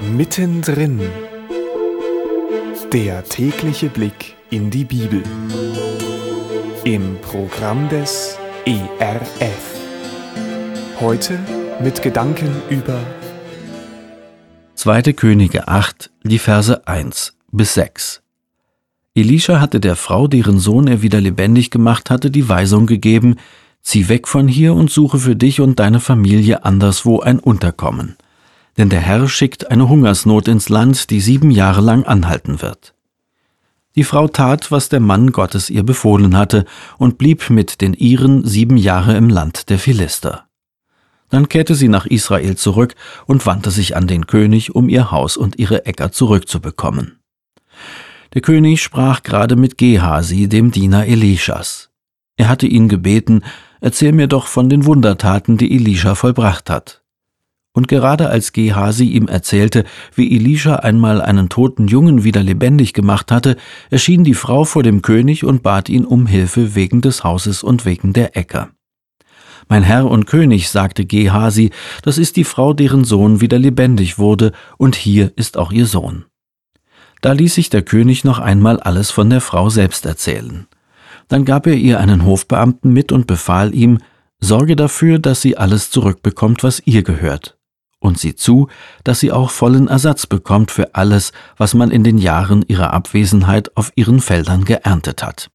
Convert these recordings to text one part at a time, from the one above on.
Mittendrin. Der tägliche Blick in die Bibel. Im Programm des ERF. Heute mit Gedanken über 2. Könige 8, die Verse 1 bis 6. Elisha hatte der Frau, deren Sohn er wieder lebendig gemacht hatte, die Weisung gegeben: Zieh weg von hier und suche für dich und deine Familie anderswo ein Unterkommen. Denn der Herr schickt eine Hungersnot ins Land, die 7 Jahre lang anhalten wird. Die Frau tat, was der Mann Gottes ihr befohlen hatte, und blieb mit den Iren 7 Jahre im Land der Philister. Dann kehrte sie nach Israel zurück und wandte sich an den König, um ihr Haus und ihre Äcker zurückzubekommen. Der König sprach gerade mit Gehasi, dem Diener Elishas. Er hatte ihn gebeten: Erzähl mir doch von den Wundertaten, die Elisha vollbracht hat. Und gerade als Gehasi ihm erzählte, wie Elisha einmal einen toten Jungen wieder lebendig gemacht hatte, erschien die Frau vor dem König und bat ihn um Hilfe wegen des Hauses und wegen der Äcker. »Mein Herr und König«, sagte Gehasi, »das ist die Frau, deren Sohn wieder lebendig wurde, und hier ist auch ihr Sohn.« Da ließ sich der König noch einmal alles von der Frau selbst erzählen. Dann gab er ihr einen Hofbeamten mit und befahl ihm: Sorge dafür, dass sie alles zurückbekommt, was ihr gehört. Und sieh zu, dass sie auch vollen Ersatz bekommt für alles, was man in den Jahren ihrer Abwesenheit auf ihren Feldern geerntet hat.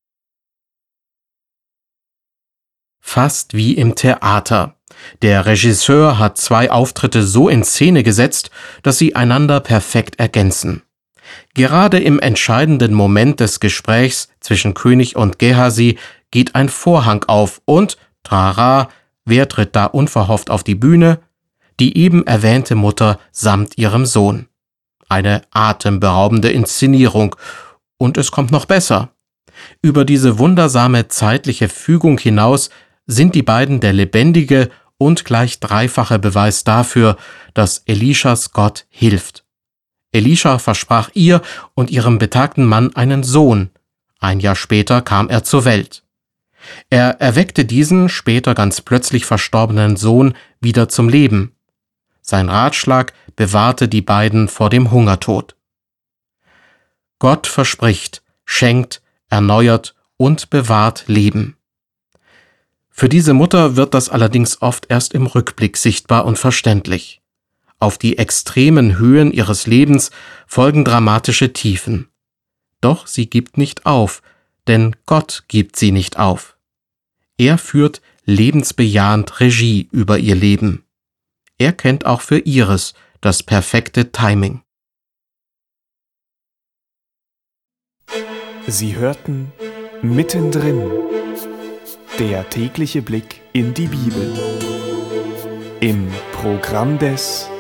Fast wie im Theater. Der Regisseur hat 2 Auftritte so in Szene gesetzt, dass sie einander perfekt ergänzen. Gerade im entscheidenden Moment des Gesprächs zwischen König und Gehasi geht ein Vorhang auf und, trara, wer tritt da unverhofft auf die Bühne? Die eben erwähnte Mutter samt ihrem Sohn. Eine atemberaubende Inszenierung. Und es kommt noch besser. Über diese wundersame zeitliche Fügung hinaus sind die beiden der lebendige und gleich dreifache Beweis dafür, dass Elishas Gott hilft. Elisha versprach ihr und ihrem betagten Mann einen Sohn. 1 Jahr später kam er zur Welt. Er erweckte diesen später ganz plötzlich verstorbenen Sohn wieder zum Leben. Sein Ratschlag bewahrte die beiden vor dem Hungertod. Gott verspricht, schenkt, erneuert und bewahrt Leben. Für diese Mutter wird das allerdings oft erst im Rückblick sichtbar und verständlich. Auf die extremen Höhen ihres Lebens folgen dramatische Tiefen. Doch sie gibt nicht auf, denn Gott gibt sie nicht auf. Er führt lebensbejahend Regie über ihr Leben. Er kennt auch für ihres das perfekte Timing. Sie hörten Mittendrin. Der tägliche Blick in die Bibel. Im Programm des